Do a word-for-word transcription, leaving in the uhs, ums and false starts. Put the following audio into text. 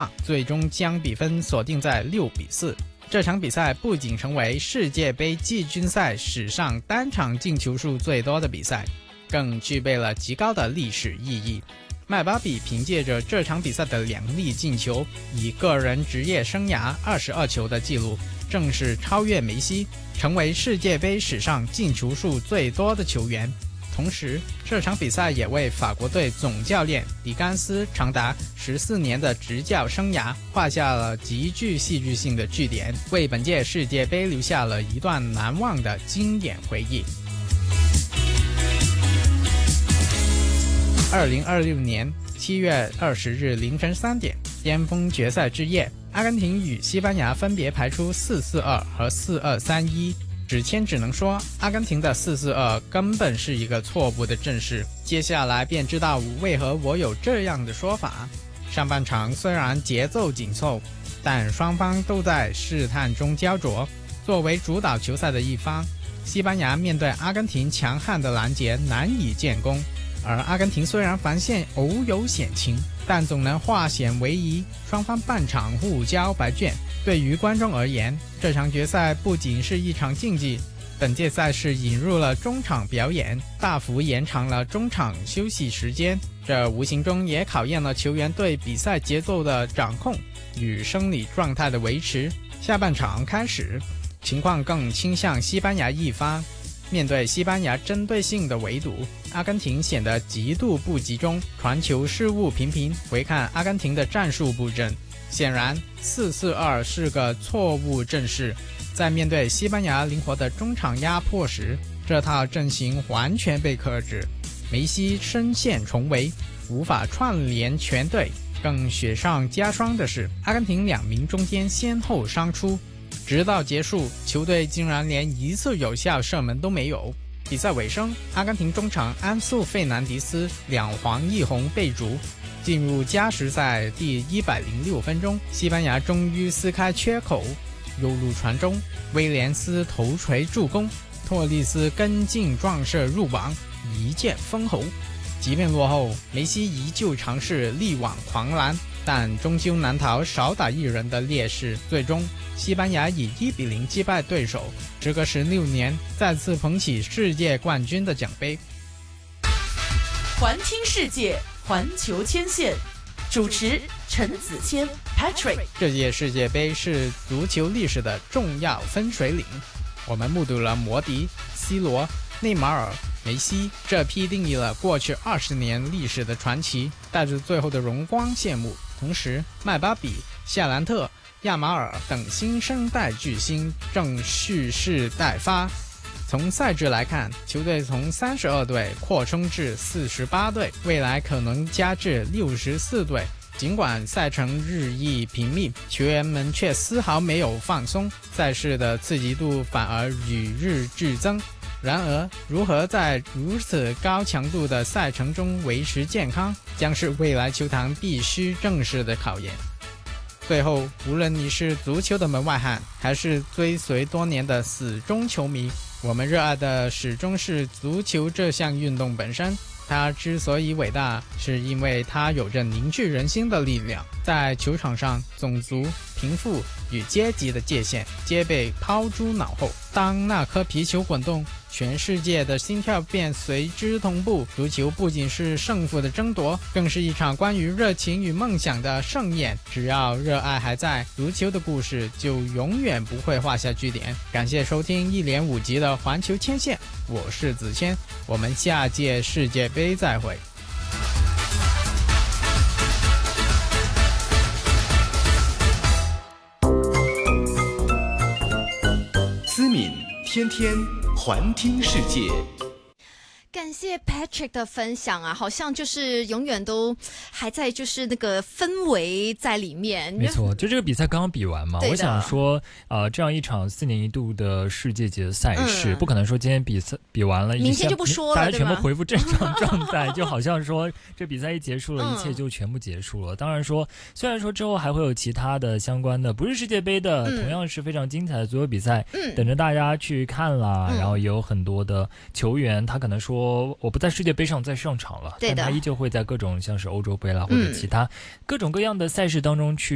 最终将比分锁定在六比四。这场比赛不仅成为世界杯季军赛史上单场进球数最多的比赛，更具备了极高的历史意义。麦巴比凭借着这场比赛的两粒进球，以个人职业生涯二十二球的纪录，正式超越梅西，成为世界杯史上进球数最多的球员。同时，这场比赛也为法国队总教练迪甘斯长达十四年的执教生涯画下了极具戏剧性的句点，为本届世界杯留下了一段难忘的经典回忆。二零二六年七月二十日凌晨三点，巅峰决赛之夜，阿根廷与西班牙分别排出四四二和四二三一。史谦只能说，阿根廷的四四二根本是一个错误的阵势。接下来便知道为何我有这样的说法。上半场虽然节奏紧凑，但双方都在试探中焦灼。作为主导球赛的一方，西班牙面对阿根廷强悍的拦截难以建功，而阿根廷虽然防线偶有险情，但总能化险为夷。双方半场互交白卷。对于观众而言，这场决赛不仅是一场竞技，本届赛事引入了中场表演，大幅延长了中场休息时间，这无形中也考验了球员对比赛节奏的掌控与生理状态的维持。下半场开始，情况更倾向西班牙一方。面对西班牙针对性的围堵，阿根廷显得极度不集中，传球失误频频。回看阿根廷的战术布阵，显然四四二是个错误阵势。在面对西班牙灵活的中场压迫时，这套阵型完全被克制。梅西深陷重围，无法串联全队。更雪上加霜的是，阿根廷两名中坚先后伤出，直到结束，球队竟然连一次有效射门都没有。比赛尾声，阿根廷中场安素费南迪斯两黄一红被逐。进入加时赛第一百零六分钟，西班牙终于撕开缺口，右路传中，威廉斯头锤助攻，托利斯跟进撞射入网，一剑封喉。即便落后，梅西依旧尝试力挽狂澜，但终究难逃少打一人的劣势。最终，西班牙以一比零击败对手，时隔十六年再次捧起世界冠军的奖杯。 环听世界，环球牵线，主持陈子谦 Patrick。 这届世界杯是足球历史的重要分水岭，我们目睹了摩迪、C 罗、内马尔、梅西这批定义了过去二十年历史的传奇，带着最后的荣光谢幕。同时，麦巴比、夏兰特、亚马尔等新生代巨星正蓄势待发。从赛制来看，球队从三十二队扩充至四十八队，未来可能加至六十四队。尽管赛程日益频密，球员们却丝毫没有放松，赛事的刺激度反而与日俱增。然而，如何在如此高强度的赛程中维持健康，将是未来球坛必须正视的考验。最后，无论你是足球的门外汉，还是追随多年的死忠球迷，我们热爱的始终是足球这项运动本身。它之所以伟大，是因为它有着凝聚人心的力量。在球场上，种族、贫富与阶级的界限皆被抛诸脑后。当那颗皮球滚动，全世界的心跳便随之同步。足球不仅是胜负的争夺，更是一场关于热情与梦想的盛宴。只要热爱还在，足球的故事就永远不会画下句点。感谢收听一连五集的环球牵线，我是子谦，我们下届世界杯再会。 思敏天天环听世界。 感谢 Patrick 的分享啊，好像就是永远都还在就是那个氛围在里面。 没错，就这个比赛刚刚比完嘛，我想说呃，这样一场四年一度的世界级的赛事、嗯、不可能说今天比赛比完了明天就不说了， 大家全部恢复正常状态就好像说这比赛一结束了、嗯、一切就全部结束了。当然说虽然说之后还会有其他的相关的不是世界杯的、嗯、同样是非常精彩的足球比赛、嗯、等着大家去看啦、嗯、然后也有很多的球员他可能说我不在世界杯上再上场了，但他依旧会在各种像是欧洲杯啦或者其他各种各样的赛事当中去